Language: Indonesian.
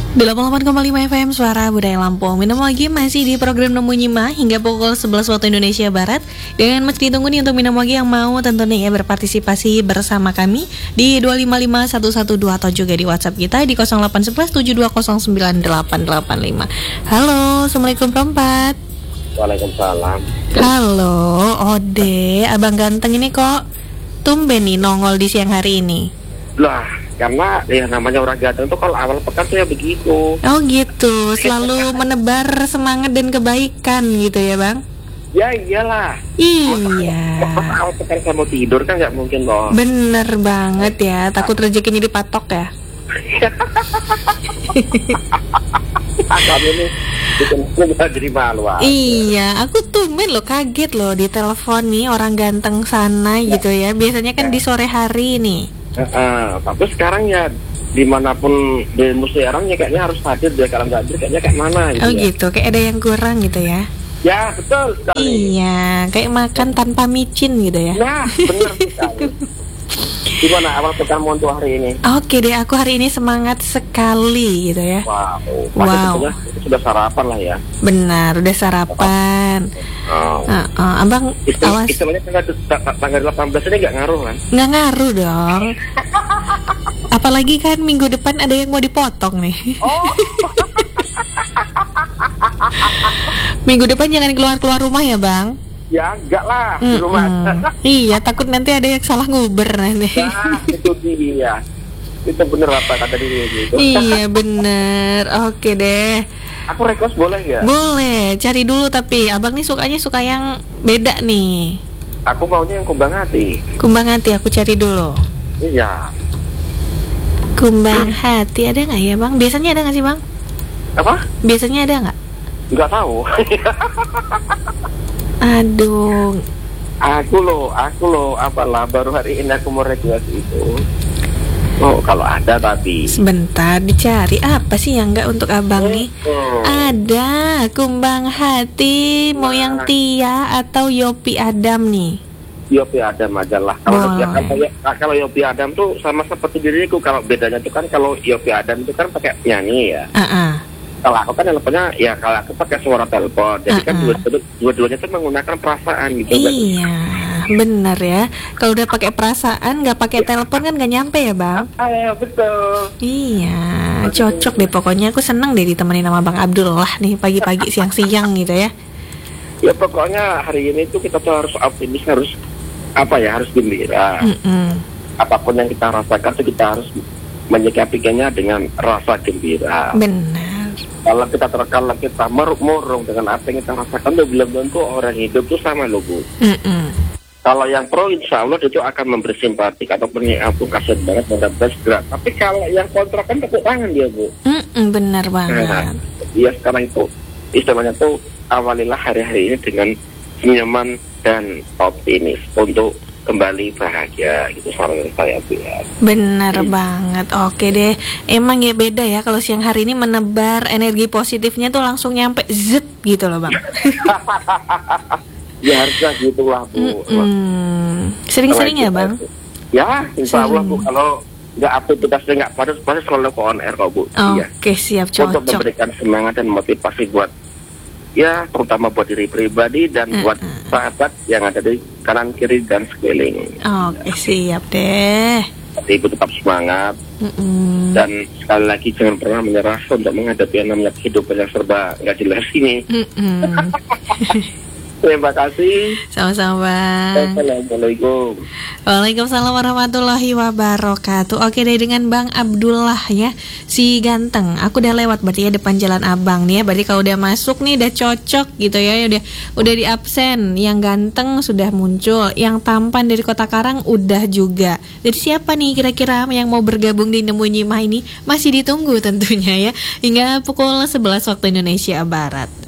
88,5 FM Suara Budaya Lampung. Minum lagi masih di program Nemu Nyima hingga pukul 11 waktu Indonesia Barat. Dan masih ditunggu nih untuk minum lagi yang mau tentunya ya berpartisipasi bersama kami di 2551122 atau juga di WhatsApp kita di 081172098885. Halo, Assalamualaikum perempat. Waalaikumsalam. Halo, Ode, abang ganteng ini kok tumben nih nongol di siang hari ini. Lah, karena ya namanya orang ganteng tuh kalau awal pekan tuh ya begitu. Oh gitu, selalu menebar semangat dan kebaikan gitu ya bang? Ya iyalah. Iya. Pas awal pekan saya mau tidur kan nggak mungkin loh. Bener banget ya, takut rezekinya dipatok ya. Kamu ini bikin aku jadi malu. Iya, aku tumben loh, kaget loh di telepon nih orang ganteng sana gitu ya. Biasanya kan di sore hari nih. Tapi sekarang ya dimanapun di musyawarah ya kayaknya harus hadir dia, kalau nggak hadir kayaknya kayak mana gitu. Oh ya. gitu, kayak ada yang kurang gitu ya. Ya betul sekali. Iya, kayak makan tanpa micin gitu ya. Nah benar sekali. Gimana awal pekanmu untuk hari ini? Oke deh, aku hari ini semangat sekali gitu ya. Wow. Sudah sarapan lah ya. Benar, udah sarapan. Abang awas. Istilahnya tanggal 18 ini nggak ngaruh kan? Nggak ngaruh dong. Apalagi kan minggu depan ada yang mau dipotong nih. Minggu depan jangan keluar rumah ya bang. Ya enggak lah di rumah. Iya, takut nanti ada yang salah nguber nanti. Nah itu dia. Itu bener apa kata dia gitu. Iya bener. Oke deh. Aku request boleh ya? Boleh, cari dulu tapi abang nih suka yang beda nih. Aku maunya yang kumbang hati. Kumbang hati aku cari dulu. Iya. Kumbang hati ada nggak ya bang? Biasanya ada nggak sih bang? Apa? Biasanya ada nggak? Nggak tahu. Aduh. Aku loh, apalah baru hari ini aku mau request itu. Oh, kalau ada tapi sebentar dicari apa sih yang enggak untuk abang nih? Ada kumbang hati, mau yang Tia atau Yopi Adam nih? Yopi Adam aja lah. Kalau Yopi Adam tuh sama seperti diriku. Kalau bedanya tuh kan kalau Yopi Adam itu kan pakai nyanyi ya. Kalau aku kan teleponnya ya kalau aku pakai suara telepon. Jadi kan dua-duanya tuh menggunakan perasaan gitu. Iya, benar ya. Kalau udah pakai perasaan, nggak pakai telepon kan nggak nyampe ya bang? Iya betul. Iya, cocok deh pokoknya. Aku seneng deh ditemenin sama Bang Abdullah nih pagi-pagi siang-siang gitu ya. Ya pokoknya hari ini tuh kita tuh harus optimis, harus harus gembira. Apapun yang kita rasakan tuh kita harus menyikapinya dengan rasa gembira. Benar. Kalau kita terkala kita murung dengan apa yang kita rasakan tuh belum tentu orang hidup tuh sama loh Bu. Kalau yang pro insya Allah itu akan memberi simpatik ataupun yang aku kasihan banget mudah-mudahan segera. Tapi kalau yang kontra kan tepuk tangan dia Bu. Benar banget. Iya sekarang itu istilahnya tuh awalilah hari-hari ini dengan senyaman dan optimis untuk kembali bahagia gitu saran saya ya. Benar banget. Oke deh. Emang ya beda ya kalau siang hari ini menebar energi positifnya tuh langsung nyampe zet gitu loh bang. Ya harusnya gitu lah Bu. Sering-sering ya bang? Ya insya Allah Bu, kalau nggak aktivitasnya nggak padat selalu ke on air kok Bu. Oke siap, cocok. Untuk memberikan semangat dan motivasi buat ya terutama buat diri pribadi dan buat sahabat yang ada di kanan kiri dan sekeliling. Oke siap deh. Tapi ibu tetap semangat dan sekali lagi jangan pernah menyerah untuk menghadapi yang namanya kehidupan yang serba nggak jelas ini. Terima kasih. Sama-sama bang. Assalamualaikum. Waalaikumsalam warahmatullahi wabarakatuh. Oke deh dengan Bang Abdullah ya, si ganteng. Aku udah lewat berarti ya depan jalan abang nih ya. Berarti kalau udah masuk nih udah cocok gitu ya. Udah di absen. Yang ganteng sudah muncul, yang tampan dari Kota Karang udah juga. Jadi siapa nih kira-kira yang mau bergabung di Nemu Nyimah ini? Masih ditunggu tentunya ya. Hingga pukul 11 waktu Indonesia Barat.